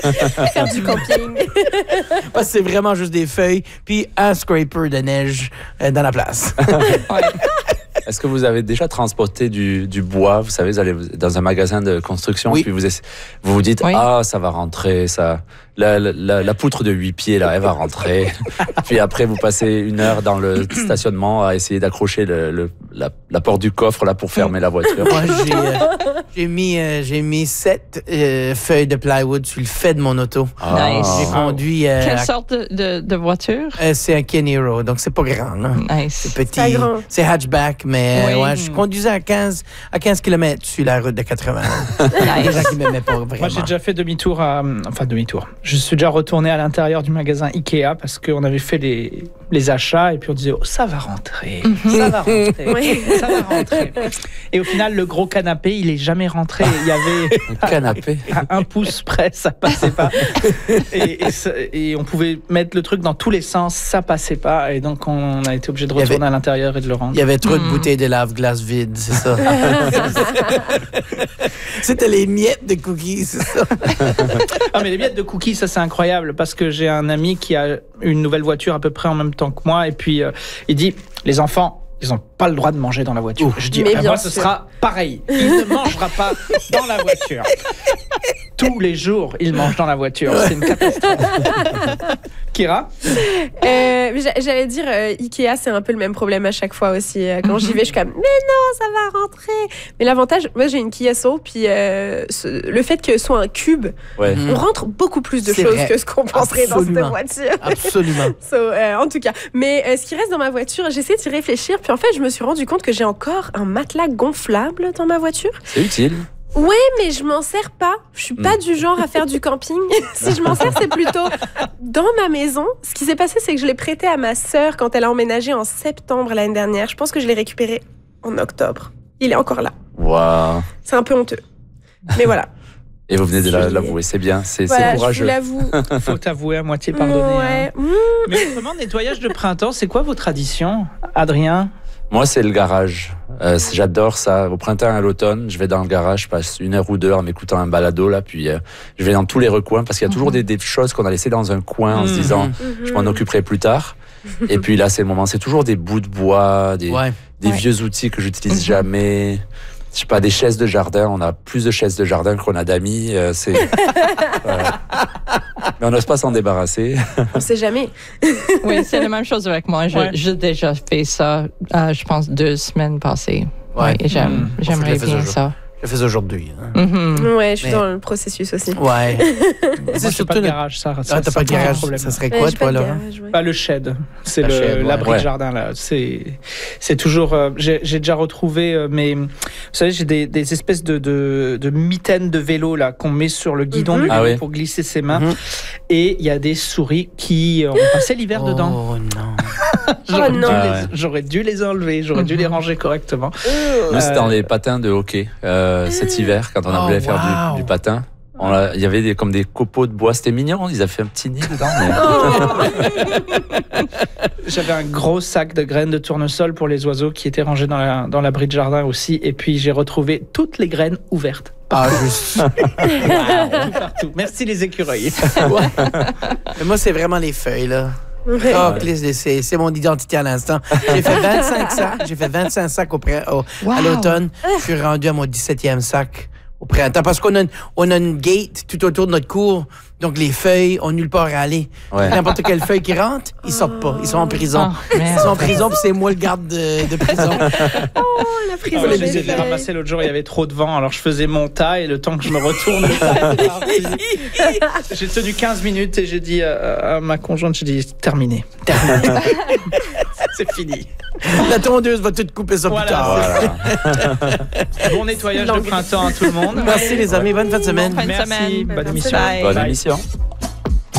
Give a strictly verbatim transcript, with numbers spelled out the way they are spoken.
Faire du camping. Parce que c'est vraiment juste des feuilles, puis un scraper de neige euh, dans la place. Ouais. Est-ce que vous avez déjà transporté du, du bois? Vous savez, vous allez dans un magasin de construction, oui. puis vous, vous vous dites, oui. ah, ça va rentrer, ça. La, la, la poutre de huit pieds, là, elle va rentrer. Puis après, vous passez une heure dans le stationnement à essayer d'accrocher le, le, la, la porte du coffre là, pour fermer la voiture. Moi, j'ai, euh, j'ai, mis, euh, j'ai mis sept euh, feuilles de plywood sur le fait de mon auto. Ah. Nice. J'ai conduit... Euh, Quelle à- sorte de, de, de voiture? euh, c'est un Ken Hero, donc c'est pas grand. Là. Nice. C'est petit. C'est grand. C'est hatchback, mais Oui. euh, ouais, je conduisais à quinze, à quinze kilomètres sur la route de quatre-vingts. Les Nice. gens qui m'aimaient pas vraiment. Moi, j'ai déjà fait demi-tour, à, enfin demi-tour. Je suis déjà retourné à l'intérieur du magasin Ikea parce qu'on avait fait les, les achats et puis on disait oh, ça va rentrer, ça va rentrer, Oui. ça va rentrer. Et au final, le gros canapé, il est jamais rentré. Il y avait Un canapé. à un pouce près, ça passait pas. Et, et, ça- et on pouvait mettre le truc dans tous les sens, ça passait pas. Et donc on a été obligé de Il y retourner avait- à l'intérieur et de le rendre. Il y avait trop de Mm. bouteilles de lave-glace vides, c'est ça. C'était les miettes de cookies, c'est ça. Ah mais les miettes de cookies, ça c'est incroyable parce que j'ai un ami qui a une nouvelle voiture à peu près en même temps que moi et puis euh, il dit les enfants ils n'ont pas le droit de manger dans la voiture. Ouf. Je dis Mais ah, bien moi ce sûr. sera pareil. Il ne mangera pas dans la voiture. Tous les jours, il mange dans la voiture. C'est une catastrophe. Kira? Euh, j'a- J'allais dire, euh, Ikea, c'est un peu le même problème à chaque fois aussi. Euh, Quand j'y vais, je suis comme, mais non, ça va rentrer. Mais l'avantage, moi, j'ai une Kia Soul, puis euh, ce- le fait que ce soit un cube, Ouais. Mm. on rentre beaucoup plus de C'est choses vrai. que ce qu'on penserait dans Absolument. cette voiture. Absolument. So, euh, en tout cas, mais euh, ce qui reste dans ma voiture, j'essaie d'y réfléchir, puis en fait, je me suis rendu compte que j'ai encore un matelas gonflable dans ma voiture. C'est utile. Ouais, mais je m'en sers pas. Je suis pas Mm. du genre à faire du camping. Si je m'en sers, c'est plutôt dans ma maison. Ce qui s'est passé, c'est que je l'ai prêté à ma sœur quand elle a emménagé en septembre l'année dernière. Je pense que je l'ai récupéré en octobre. Il est encore là. Waouh. C'est un peu honteux. Mais voilà. Et vous venez de Je la- l'ai. l'avouer, c'est bien, c'est c'est Voilà, je vous courageux. l'avoue. Faut t'avouer à moitié pardonner. hein. Ouais. Mmh. Mais autrement, nettoyage de printemps, c'est quoi vos traditions, Adrien? Moi, c'est le garage. Euh, c'est- J'adore ça. Au printemps et à l'automne, je vais dans le garage, je passe une heure ou deux en m'écoutant un balado, là, puis euh, je vais dans tous les recoins parce qu'il y a toujours des, des choses qu'on a laissées dans un coin en se Mhm. disant, Mhm. je m'en occuperai plus tard. Et puis là, c'est le moment. C'est toujours des bouts de bois, des, Ouais. des Ouais. vieux outils que j'utilise Mhm. jamais. Je sais pas, des chaises de jardin. On a plus de chaises de jardin qu'on a d'amis. euh, c'est... Ouais. Mais on n'ose pas s'en débarrasser. On sait jamais. Oui, c'est la même chose avec moi. Je- Ouais. J'ai déjà fait ça, euh, je pense, deux semaines passées. Ouais. Ouais, et j'aime, Mm. Faut j'aimerais que je le fasse bien ça. Je le fais aujourd'hui. hein. Mhm. Ouais, je suis Mais- dans le processus aussi. Ouais. Moi, C'est j'ai pas surtout de le- garage, ça. Ah, ça t'as ça pas de pose un garage. problème. Ça serait Ouais, quoi, j'ai toi, pas de là? garage, ouais. Pas le shed, c'est La le- shed, ouais. l'abri Ouais. de jardin là. C'est c'est toujours. euh, j'ai j'ai déjà retrouvé euh, mes. Vous savez, j'ai des, des espèces de, de, de mitaines de vélo là qu'on met sur le guidon Mhm. du vélo Ah oui. pour glisser ses mains. Mhm. Et il y a des souris qui ont passé l'hiver dedans. Oh non. J'aurais Oh dû, non. les- Ah ouais. j'aurais dû les enlever, j'aurais dû Mhm. les ranger correctement. Nous, c'était dans Euh, les patins de hockey euh, cet hiver, quand on Oh, voulait faire wow. du, du patin. On a- Il y avait des, comme des copeaux de bois, c'était mignon, ils avaient fait un petit nid dedans. mais- J'avais un gros sac de graines de tournesol pour les oiseaux qui étaient rangés dans la- dans l'abri de jardin aussi. Et puis j'ai retrouvé toutes les graines ouvertes. Ah, juste. Tout partout. Merci les écureuils. Mais moi, c'est vraiment les feuilles, là. Ouais. Oh, please, c'est, c'est mon identité à l'instant. J'ai fait vingt-cinq sacs. J'ai fait vingt-cinq sacs au pré- au- Wow. à l'automne. Je suis rendu à mon dix-septième sac au printemps. Parce qu'on a une, on a une gate tout autour de notre cour. Donc, les feuilles ont nulle part à aller. Ouais. N'importe quelle feuille qui rentre, ils sortent pas. Ils sont en prison. Ah, Ils merde. sont en prison, puis c'est moi le garde de, de prison. Oh, la prison Ah, des j'ai essayé de les feuilles. ramasser l'autre jour, il y avait trop de vent, alors je faisais mon tas et le temps que je me retourne, le tas était parti. J'ai tenu quinze minutes et j'ai dit à, à ma conjointe, j'ai dit terminé. C'est fini. La tondeuse va tout couper ça Voilà. plus tard. Voilà. Bon nettoyage de Langue. printemps à tout le monde. Merci, les amis. Bonne fin de semaine. Bonne fin de Merci, semaine. bonne Bonne émission. semaine. Bonne Bye. émission.